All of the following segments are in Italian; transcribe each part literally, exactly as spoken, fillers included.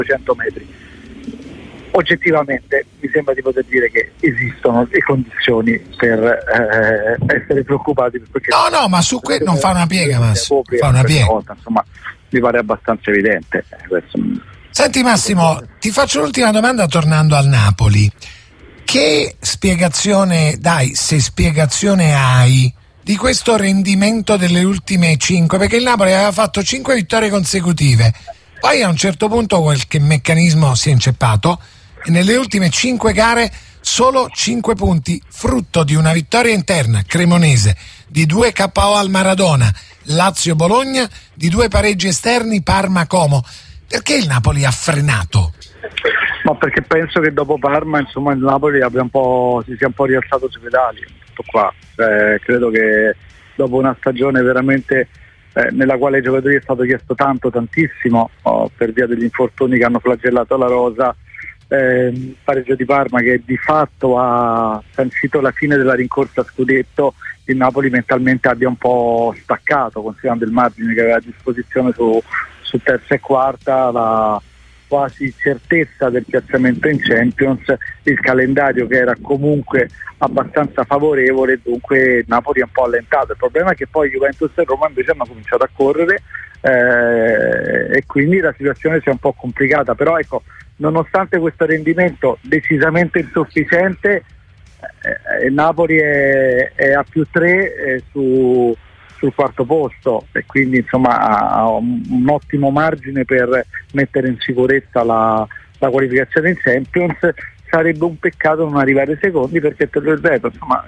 cinquecento metri. Oggettivamente mi sembra di poter dire che esistono le condizioni per eh, essere preoccupati, perché no no ma su questo non fa una piega, Massimo, fa una piega volta, insomma mi pare abbastanza evidente questo. Senti Massimo, ti faccio l'ultima domanda tornando al Napoli. Che spiegazione dai, se spiegazione hai, di questo rendimento delle ultime cinque? Perché il Napoli aveva fatto cinque vittorie consecutive, poi a un certo punto qualche meccanismo si è inceppato e nelle ultime cinque gare solo cinque punti, frutto di una vittoria interna cremonese, di due K O al Maradona, Lazio-Bologna, di due pareggi esterni Parma-Como. Perché il Napoli ha frenato? Ma perché penso che dopo Parma, insomma, il Napoli abbia un po', si sia un po' rialzato sui pedali, tutto qua. Cioè, credo che dopo una stagione veramente eh, nella quale ai giocatori è stato chiesto tanto, tantissimo, oh, per via degli infortuni che hanno flagellato la rosa, eh, il pareggio di Parma che di fatto ha sancito la fine della rincorsa a scudetto, il Napoli mentalmente abbia un po' staccato, considerando il margine che aveva a disposizione su, su terza e quarta, la quasi certezza del piazzamento in Champions, il calendario che era comunque abbastanza favorevole, dunque Napoli è un po' allentato. Il problema è che poi Juventus e Roma invece hanno cominciato a correre eh, e quindi la situazione si è un po' complicata, però ecco, nonostante questo rendimento decisamente insufficiente, eh, Napoli è, è a più tre eh, su sul quarto posto e quindi insomma ha un, un ottimo margine per mettere in sicurezza la, la qualificazione in Champions. Sarebbe un peccato non arrivare secondi, perché te lo ripeto, insomma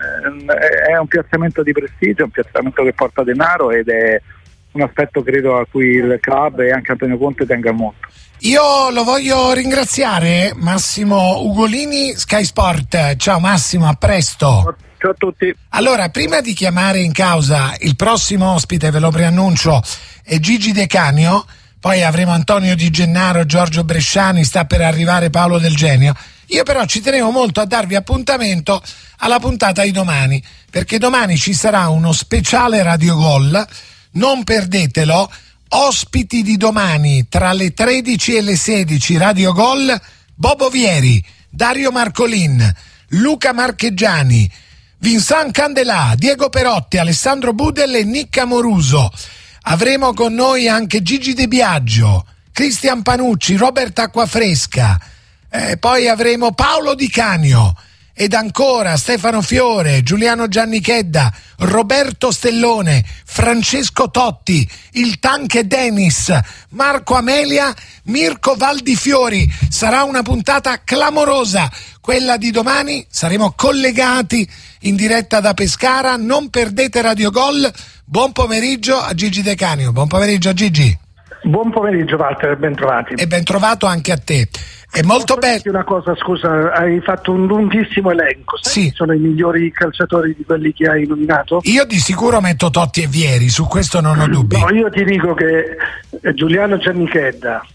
è un piazzamento di prestigio, un piazzamento che porta denaro ed è un aspetto credo a cui il club e anche Antonio Conte tenga molto. Io lo voglio ringraziare, Massimo Ugolini, Sky Sport. Ciao Massimo, a presto. Ciao a tutti. Allora, prima di chiamare in causa il prossimo ospite, ve lo preannuncio, è Gigi De Canio, poi avremo Antonio Di Gennaro, Giorgio Bresciani, sta per arrivare Paolo Del Genio. Io però ci tenevo molto a darvi appuntamento alla puntata di domani, perché domani ci sarà uno speciale Radio Gol, non perdetelo. Ospiti di domani tra le tredici e le sedici, Radio Gol, Bobo Vieri, Dario Marcolin, Luca Marcheggiani, Vincent Candelà, Diego Perotti, Alessandro Budel e Nick Amoruso. Avremo con noi anche Gigi De Biagio, Cristian Panucci, Robert Acquafresca, eh, poi avremo Paolo Di Canio ed ancora Stefano Fiore, Giuliano Giannichedda, Roberto Stellone, Francesco Totti, il Tanque Dennis, Marco Amelia, Mirko Valdifiori. Sarà una puntata clamorosa quella di domani, saremo collegati in diretta da Pescara, non perdete Radio Gol. Buon pomeriggio a Gigi De Canio. Buon pomeriggio a Gigi. Buon pomeriggio Walter, ben trovati. E ben trovato anche a te. È molto bello. Una cosa, scusa, hai fatto un lunghissimo elenco. Sai sì. Chi sono i migliori calciatori di quelli che hai nominato? Io di sicuro metto Totti e Vieri, su questo non ho dubbi. No, io ti dico che Giuliano Giannichedda,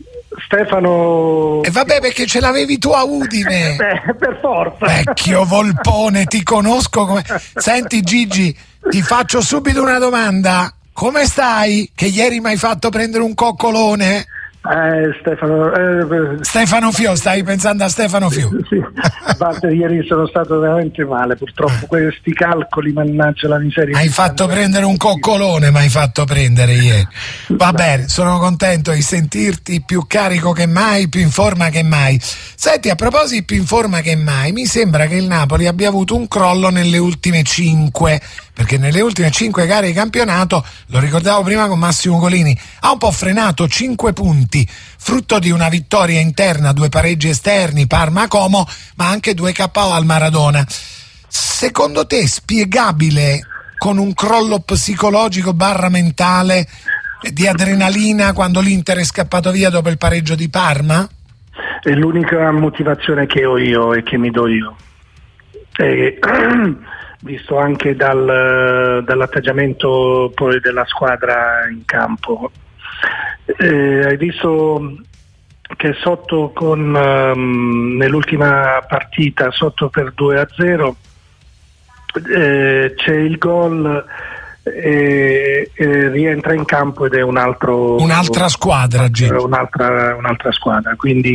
Stefano... E vabbè, perché ce l'avevi tu a Udine. Beh, per forza. Vecchio volpone, ti conosco come... Senti Gigi, ti faccio subito una domanda. Come stai? Che ieri mi hai fatto prendere un coccolone? Eh, Stefano eh, Stefano Fio, stai pensando a Stefano Fio? Sì, parte ieri sono stato veramente male, purtroppo questi calcoli, mannaggia la miseria. Hai fatto prendere un coccolone, mi hai fatto prendere ieri. Va bene, sono contento di sentirti più carico che mai, più in forma che mai. Senti, a proposito più in forma che mai, mi sembra che il Napoli abbia avuto un crollo nelle ultime cinque, perché nelle ultime cinque gare di campionato, lo ricordavo prima con Massimo Golini, ha un po' frenato cinque punti, frutto di una vittoria interna, due pareggi esterni, Parma-Como, ma anche due K O al Maradona. Secondo te è spiegabile con un crollo psicologico barra mentale di adrenalina quando l'Inter è scappato via dopo il pareggio di Parma? È l'unica motivazione che ho io e che mi do io. E, visto anche dal, dall'atteggiamento poi della squadra in campo. Eh, hai visto che sotto con um, nell'ultima partita sotto per due a zero eh, c'è il gol e, e rientra in campo ed è un altro un'altra squadra, G. un'altra, un'altra squadra, quindi